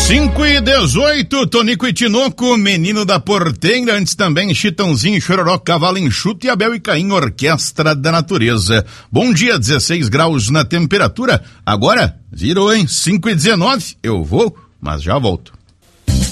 5:18, Tonico e Tinoco, Menino da Porteira, antes também Chitãozinho, Chororó, Cavalo Enxuto e Abel e Caim, Orquestra da Natureza. Bom dia, 16 graus na temperatura, agora virou, hein? 5:19, eu vou, mas já volto.